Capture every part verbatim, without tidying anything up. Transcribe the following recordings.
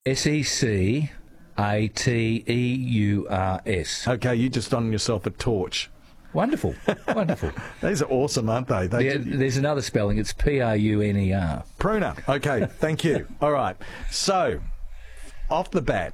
S E C A T E U R S. Okay, you just done yourself a torch. Wonderful, wonderful. These are awesome, aren't they? they There, there's another spelling. It's P R U N E R. Pruner. Okay, thank you. All right. So, off the bat,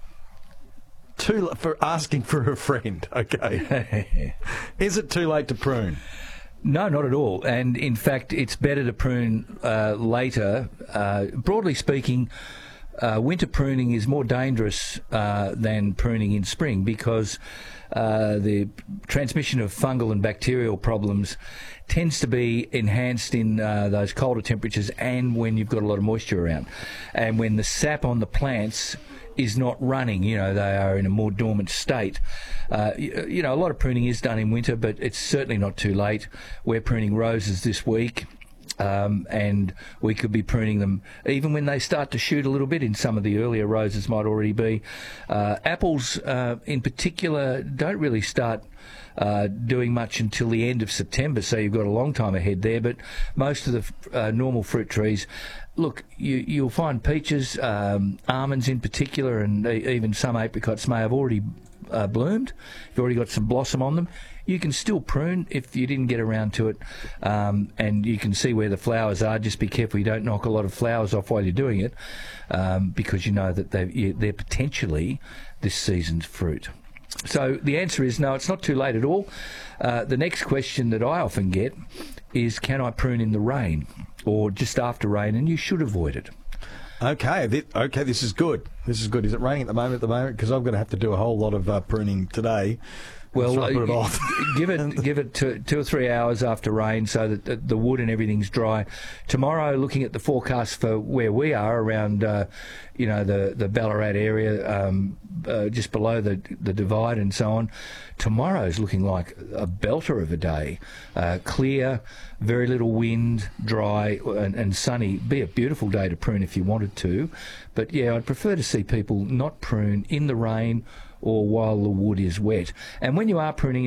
too for asking for a friend. Okay. Is it too late to prune? No, not at all. And in fact, it's better to prune uh, later. Uh, broadly speaking, uh, winter pruning is more dangerous uh, than pruning in spring because uh, the transmission of fungal and bacterial problems tends to be enhanced in uh, those colder temperatures and when you've got a lot of moisture around. And when the sap on the plants is not running, you know, they are in a more dormant state. Uh, you, you know, a lot of pruning is done in winter, but it's certainly not too late. We're pruning roses this week, um, and we could be pruning them even when they start to shoot a little bit. In some of the earlier roses might already be. Uh, apples, uh, in particular, don't really start Uh, doing much until the end of September, so you've got a long time ahead there. But most of the uh, normal fruit trees, look, you, you'll find peaches, um, almonds in particular, and e- even some apricots may have already uh, bloomed. You've already got some blossom on them. You can still prune if you didn't get around to it, um, and you can see where the flowers are. Just be careful you don't knock a lot of flowers off while you're doing it, um, because you know that they've, they're potentially this season's fruit. So the answer is no, it's not too late at all. Uh, the next question that I often get is, can I prune in the rain or just after rain? And you should avoid it. Okay, th- okay, this is good. This is good. Is it raining at the moment? At the moment, because I'm going to have to do a whole lot of uh, pruning today. Well, so I put it uh, off. give it give it two, two or three hours after rain so that the, the wood and everything's dry. Tomorrow, looking at the forecast for where we are around, uh, you know, the the Ballarat area, um, uh, just below the the divide and so on. Tomorrow's looking like a belter of a day, uh, clear, very little wind, dry and, and sunny. Be a beautiful day to prune if you wanted to, but yeah, I'd prefer to see people not prune in the rain or while the wood is wet. And when you are pruning